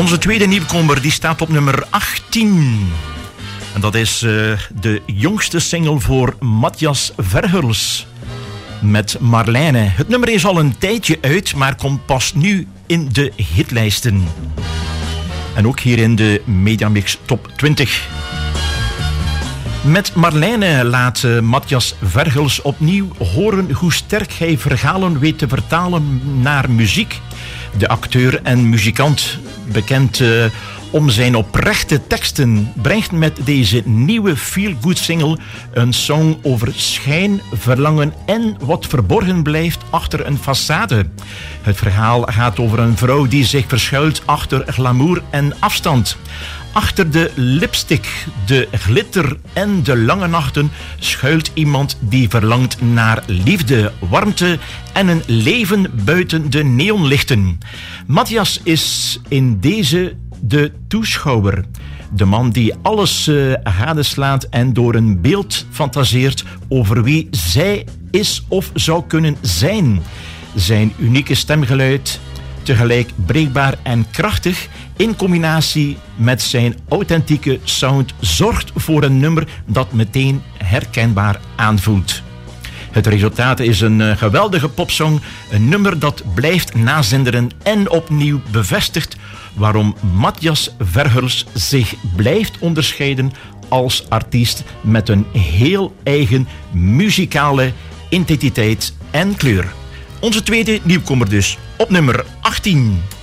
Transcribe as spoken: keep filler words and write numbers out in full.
Onze tweede nieuwkomer die staat op nummer achttien. En dat is uh, de jongste single voor Matthias Verhulst met Marlijne. Het nummer is al een tijdje uit, maar komt pas nu in de hitlijsten. En ook hier in de Mediamix Top twintig. Met Marlijne laat uh, Matthias Verhulst opnieuw horen hoe sterk hij verhalen weet te vertalen naar muziek. De acteur en muzikant, bekend uh, om zijn oprechte teksten, brengt met deze nieuwe feel-good single een song over schijn, verlangen en wat verborgen blijft achter een façade. Het verhaal gaat over een vrouw die zich verschuilt achter glamour en afstand. Achter de lipstick, de glitter en de lange nachten schuilt iemand die verlangt naar liefde, warmte en een leven buiten de neonlichten. Matthias is in deze de toeschouwer. De man die alles uh, gadeslaat en door een beeld fantaseert over wie zij is of zou kunnen zijn. Zijn unieke stemgeluid, tegelijk breekbaar en krachtig, in combinatie met zijn authentieke sound, zorgt voor een nummer dat meteen herkenbaar aanvoelt. Het resultaat is een uh, geweldige popsong, een nummer dat blijft nazinderen en opnieuw bevestigt waarom Matthias Verhulst zich blijft onderscheiden als artiest met een heel eigen muzikale identiteit en kleur. Onze tweede nieuwkomer dus, op nummer achttien.